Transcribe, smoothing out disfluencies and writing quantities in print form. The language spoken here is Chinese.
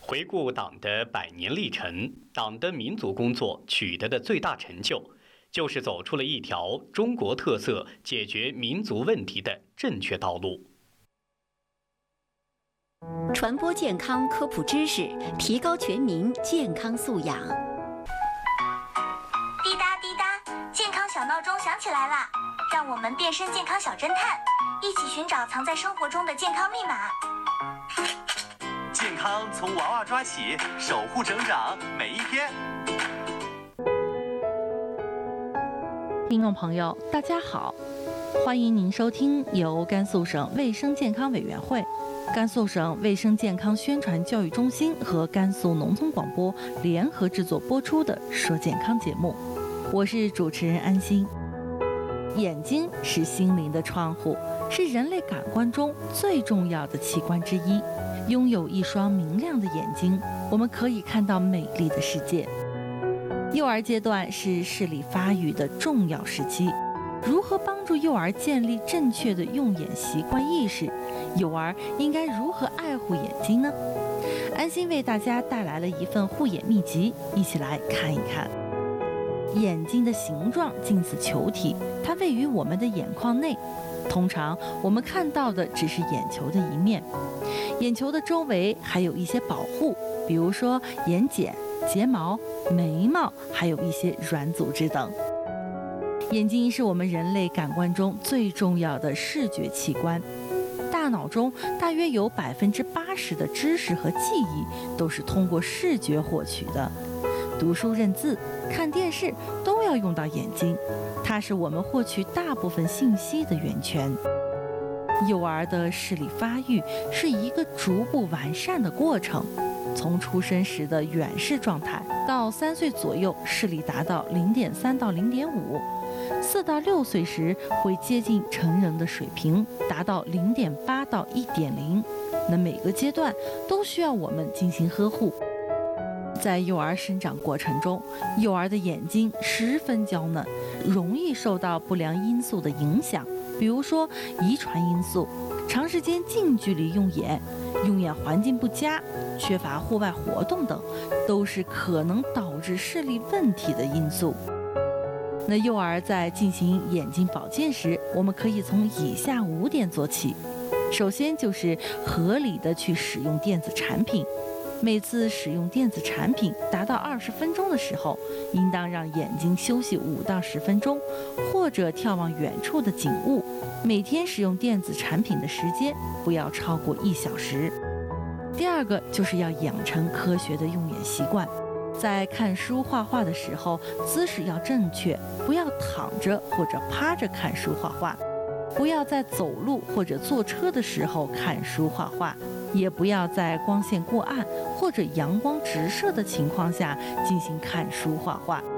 回顾党的100年历程，党的民族工作取得的最大成就，就是走出了一条中国特色解决民族问题的正确道路。 传播健康科普知识，提高全民健康素养。 滴答滴答，健康小闹钟响起来啦！让我们变身健康小侦探，一起寻找藏在生活中的健康密码。 健康从娃娃抓起，守护成长每一天。 听众朋友，大家好，欢迎您收听由甘肃省卫生健康委员会、甘肃省卫生健康宣传教育中心和甘肃农村广播联合制作播出的《说健康》节目，我是主持人安心。眼睛是心灵的窗户，是人类感官中最重要的器官之一。拥有一双明亮的眼睛，我们可以看到美丽的世界。幼儿阶段是视力发育的重要时期，如何帮助幼儿建立正确的用眼习惯意识？幼儿应该如何爱护眼睛呢？安心为大家带来了一份护眼秘籍，一起来看一看。眼睛的形状近似球体，它位于我们的眼眶内。通常我们看到的只是眼球的一面，眼球的周围还有一些保护，比如说眼睑、睫毛、眉毛，还有一些软组织等。眼睛是我们人类感官中最重要的视觉器官，大脑中大约有80%的知识和记忆都是通过视觉获取的。读书认字、看电视都要用到眼睛，它是我们获取大部分信息的源泉。幼儿的视力发育是一个逐步完善的过程，从出生时的远视状态到3岁左右视力达到0.3到0.5，4到6岁时会接近成人的水平，达到0.8到1.0。那每个阶段都需要我们进行呵护。在幼儿生长过程中，幼儿的眼睛十分娇嫩，容易受到不良因素的影响，比如说遗传因素、长时间近距离用眼环境不佳、缺乏户外活动等，都是可能导致视力问题的因素。那幼儿在进行眼睛保健时，我们可以从以下5点做起。首先就是合理的去使用电子产品。每次使用电子产品达到20分钟的时候，应当让眼睛休息5到10分钟，或者眺望远处的景物。每天使用电子产品的时间不要超过1小时。第二个就是要养成科学的用眼习惯，在看书画画的时候，姿势要正确，不要躺着或者趴着看书画画，不要在走路或者坐车的时候看书画画，也不要在光线过暗或者阳光直射的情况下进行看书画画。